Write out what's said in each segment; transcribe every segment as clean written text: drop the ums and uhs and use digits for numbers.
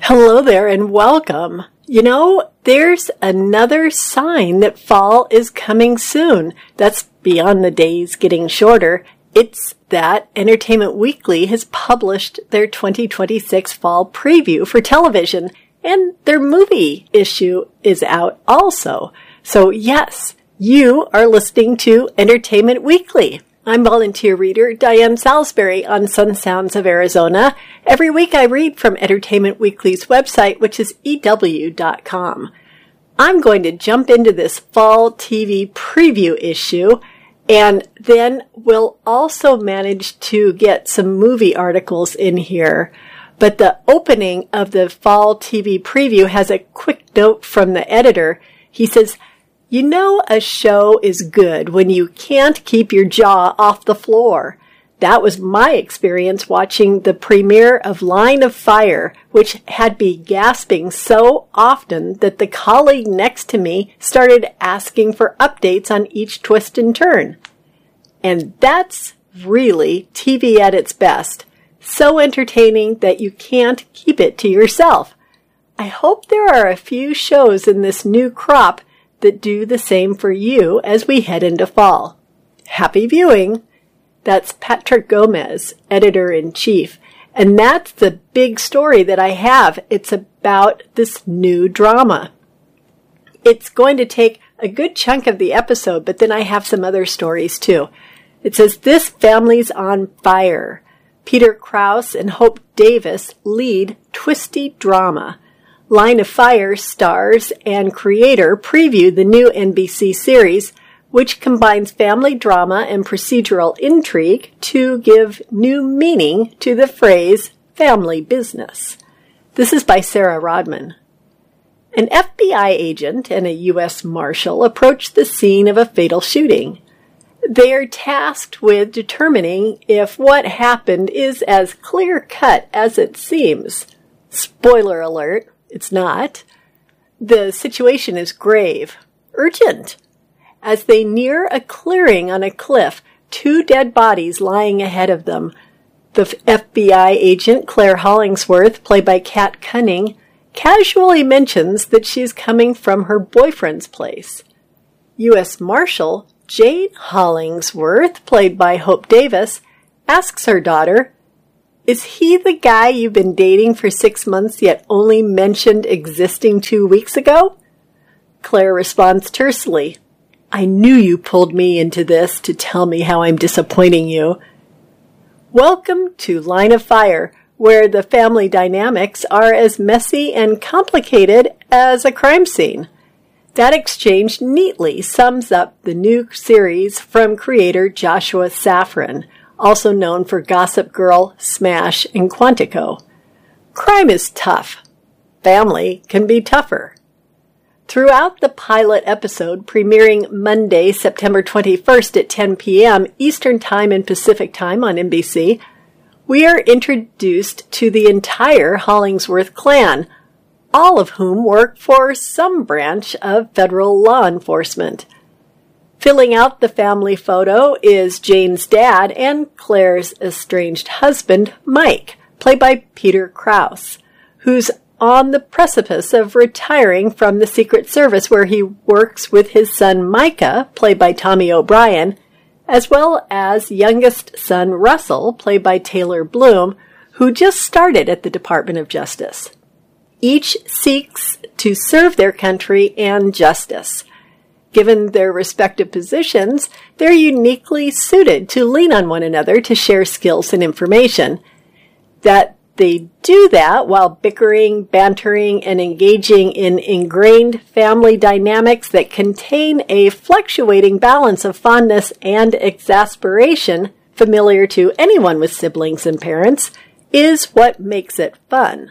Hello there and welcome. You know, there's another sign that fall is coming soon. That's beyond the days getting shorter. It's that Entertainment Weekly has published their 2026 fall preview for television, and their movie issue is out also. So yes, you are listening to Entertainment Weekly. I'm volunteer reader Diane Salisbury on Sun Sounds of Arizona. Every week I read from Entertainment Weekly's website, which is EW.com. I'm going to jump into this fall TV preview issue, and then we'll also manage to get some movie articles in here. But the opening of the fall TV preview has a quick note from the editor. He says, "You know a show is good when you can't keep your jaw off the floor. That was my experience watching the premiere of Line of Fire, which had me gasping so often that the colleague next to me started asking for updates on each twist and turn." And that's really TV at its best. So entertaining that you can't keep it to yourself. I hope there are a few shows in this new crop that do the same for you as we head into fall. Happy viewing! That's Patrick Gomez, editor-in-chief, and that's the big story that I have. It's about this new drama. It's going to take a good chunk of the episode, but then I have some other stories too. It says, "This family's on fire." Peter Krause and Hope Davis lead twisty drama. Line of Fire stars and creator preview the new NBC series, which combines family drama and procedural intrigue to give new meaning to the phrase family business. This is by Sarah Rodman. An FBI agent and a U.S. Marshal approach the scene of a fatal shooting. They are tasked with determining if what happened is as clear-cut as it seems. Spoiler alert. It's not. The situation is grave, urgent. As they near a clearing on a cliff, two dead bodies lying ahead of them. The FBI agent, Claire Hollingsworth, played by Kat Cunning, casually mentions that she's coming from her boyfriend's place. U.S. Marshal Jane Hollingsworth, played by Hope Davis, asks her daughter, "Is he the guy you've been dating for 6 months yet only mentioned existing 2 weeks ago?" Claire responds tersely, "I knew you pulled me into this to tell me how I'm disappointing you." Welcome to Line of Fire, where the family dynamics are as messy and complicated as a crime scene. That exchange neatly sums up the new series from creator Joshua Safran, also known for Gossip Girl, Smash, and Quantico. Crime is tough. Family can be tougher. Throughout the pilot episode, premiering Monday, September 21st at 10 p.m. Eastern Time and Pacific Time on NBC, we are introduced to the entire Hollingsworth clan, all of whom work for some branch of federal law enforcement. Filling out the family photo is Jane's dad and Claire's estranged husband, Mike, played by Peter Krause, who's on the precipice of retiring from the Secret Service, where he works with his son Micah, played by Tommy O'Brien, as well as youngest son Russell, played by Taylor Bloom, who just started at the Department of Justice. Each seeks to serve their country and justice. Given their respective positions, they're uniquely suited to lean on one another to share skills and information. That they do that while bickering, bantering, and engaging in ingrained family dynamics that contain a fluctuating balance of fondness and exasperation familiar to anyone with siblings and parents is what makes it fun.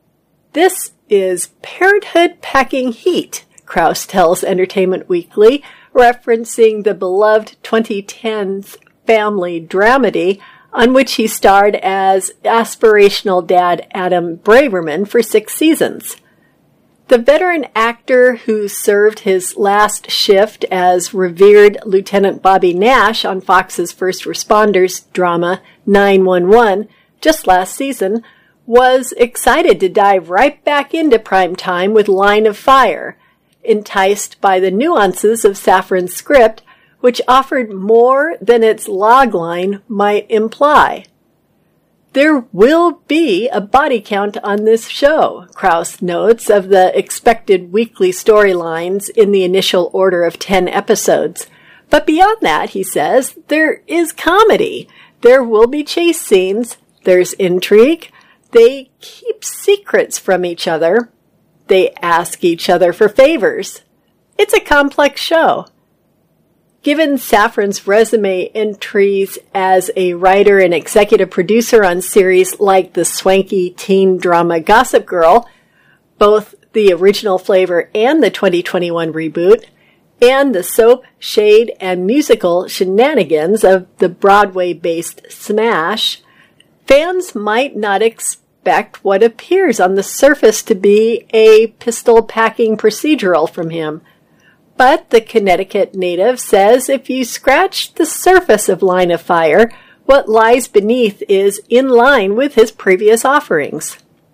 This is parenthood packing heat, Krause tells Entertainment Weekly, referencing the beloved 2010s family dramedy on which he starred as aspirational dad Adam Braverman for 6 seasons. The veteran actor who served his last shift as revered Lieutenant Bobby Nash on Fox's First Responders drama 911 just last season was excited to dive right back into prime time with Line of Fire, enticed by the nuances of Safran's script, which offered more than its logline might imply. There will be a body count on this show, Krause notes, of the expected weekly storylines in the initial order of 10 episodes. But beyond that, he says, there is comedy. There will be chase scenes. There's intrigue. They keep secrets from each other. They ask each other for favors. It's a complex show. Given Safran's resume entries as a writer and executive producer on series like the swanky teen drama Gossip Girl, both the original flavor and the 2021 reboot, and the soap, shade, and musical shenanigans of the Broadway-based Smash, fans might not expect what appears on the surface to be a pistol-packing procedural from him. But the Connecticut native says if you scratch the surface of Line of Fire, what lies beneath is in line with his previous offerings.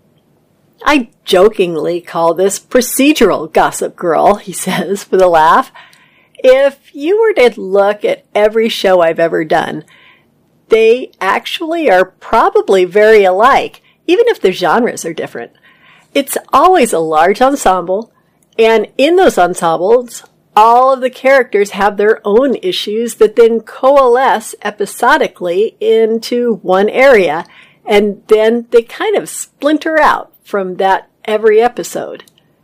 I jokingly call this procedural Gossip Girl, he says with a laugh. If you were to look at every show I've ever done, they actually are probably very alike, even if the genres are different. It's always a large ensemble, and in those ensembles, all of the characters have their own issues that then coalesce episodically into one area, and then they kind of splinter out from that every episode.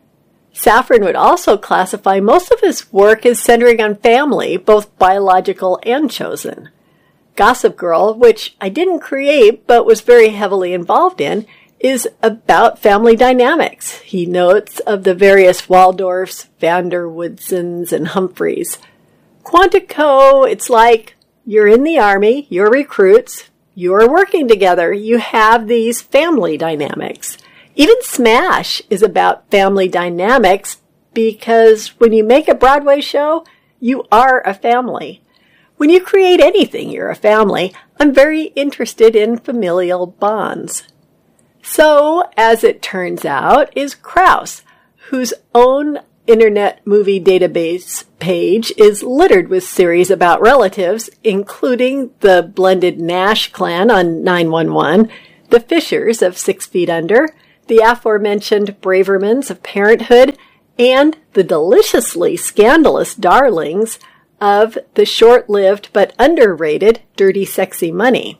Safran would also classify most of his work as centering on family, both biological and chosen. Gossip Girl, which I didn't create but was very heavily involved in, is about family dynamics. He notes of the various Waldorfs, Vander Woodsons, and Humphreys. Quantico, it's like you're in the army, you're recruits, you're working together, you have these family dynamics. Even Smash is about family dynamics because when you make a Broadway show, you are a family. When you create anything, you're a family. I'm very interested in familial bonds. So, as it turns out, is Krause, whose own Internet Movie Database page is littered with series about relatives, including the blended Nash clan on 911, the Fishers of 6 Feet Under, the aforementioned Bravermans of Parenthood, and the deliciously scandalous darlings of the short-lived but underrated Dirty Sexy Money.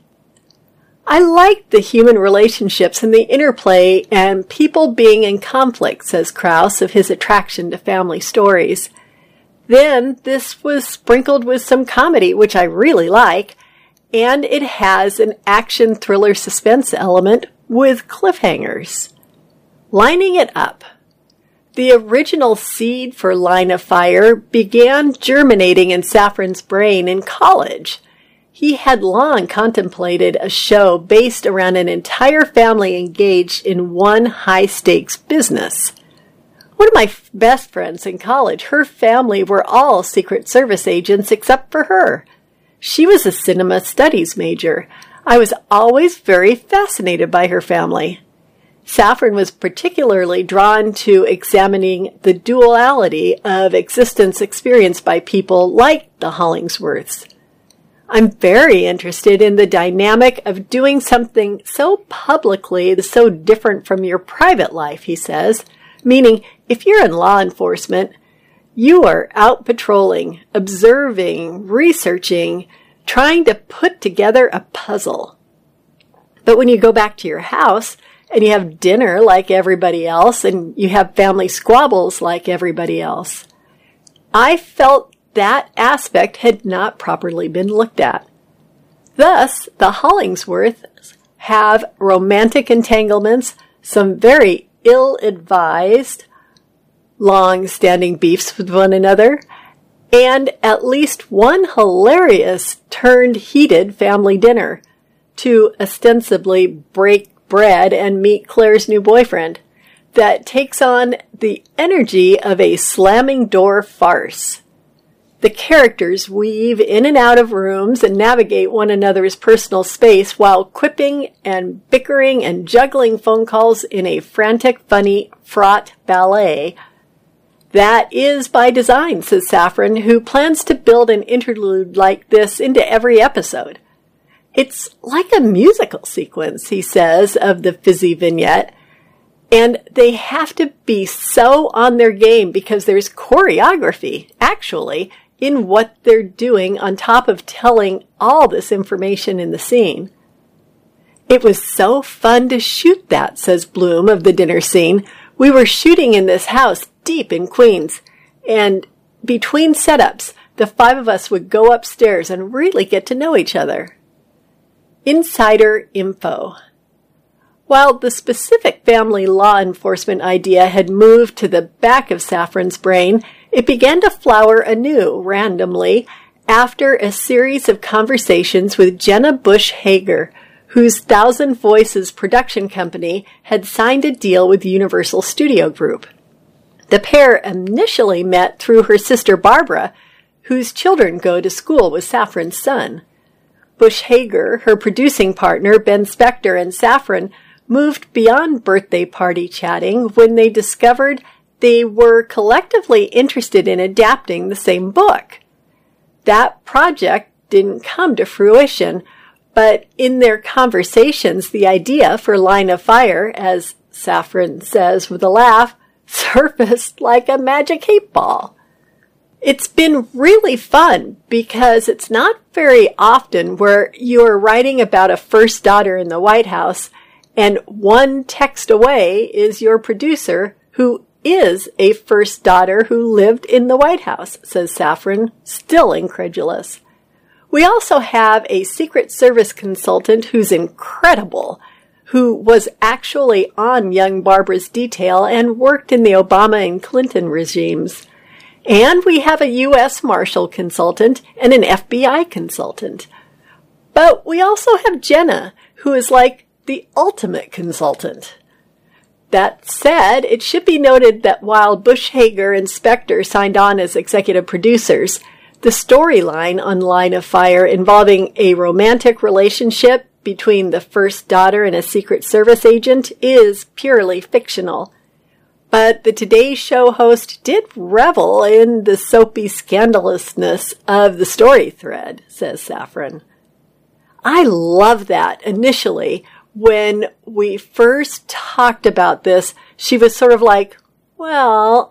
I like the human relationships and the interplay and people being in conflict, says Krause of his attraction to family stories. Then this was sprinkled with some comedy, which I really like, and it has an action thriller suspense element with cliffhangers. Lining it up. The original seed for Line of Fire began germinating in Safran's brain in college. He had long contemplated a show based around an entire family engaged in one high-stakes business. One of my best friends in college, her family were all Secret Service agents except for her. She was a cinema studies major. I was always very fascinated by her family. Safran was particularly drawn to examining the duality of existence experienced by people like the Hollingsworths. I'm very interested in the dynamic of doing something so publicly, so different from your private life, he says, meaning if you're in law enforcement, you are out patrolling, observing, researching, trying to put together a puzzle. But when you go back to your house and you have dinner like everybody else and you have family squabbles like everybody else, I felt that aspect had not properly been looked at. Thus, the Hollingsworths have romantic entanglements, some very ill-advised, long-standing beefs with one another, and at least one hilarious turned heated family dinner to ostensibly break bread and meet Claire's new boyfriend that takes on the energy of a slamming door farce. The characters weave in and out of rooms and navigate one another's personal space while quipping and bickering and juggling phone calls in a frantic, funny, fraught ballet. That is by design, says Safran, who plans to build an interlude like this into every episode. It's like a musical sequence, he says, of the fizzy vignette. And they have to be so on their game because there's choreography, actually, in what they're doing on top of telling all this information in the scene. It was so fun to shoot that, says Bloom of the dinner scene. We were shooting in this house deep in Queens, and between setups, the five of us would go upstairs and really get to know each other. Insider info. While the specific family law enforcement idea had moved to the back of Safran's brain, it began to flower anew, randomly, after a series of conversations with Jenna Bush Hager, whose Thousand Voices production company had signed a deal with Universal Studio Group. The pair initially met through her sister Barbara, whose children go to school with Safran's son. Bush Hager, her producing partner, Ben Spector, and Safran moved beyond birthday party chatting when they discovered they were collectively interested in adapting the same book. That project didn't come to fruition, but in their conversations, the idea for Line of Fire, as Safran says with a laugh, surfaced like a magic 8-ball. It's been really fun because it's not very often where you're writing about a first daughter in the White House and one text away is your producer who is a first daughter who lived in the White House, says Safran, still incredulous. We also have a Secret Service consultant who's incredible, who was actually on young Barbara's detail and worked in the Obama and Clinton regimes. And we have a U.S. Marshal consultant and an FBI consultant. But we also have Jenna, who is like the ultimate consultant. That said, it should be noted that while Bush Hager and Spector signed on as executive producers, the storyline on Line of Fire involving a romantic relationship between the first daughter and a Secret Service agent is purely fictional. But the Today Show host did revel in the soapy scandalousness of the story thread, says Safran. I love that initially. When we first talked about this, she was sort of like, well,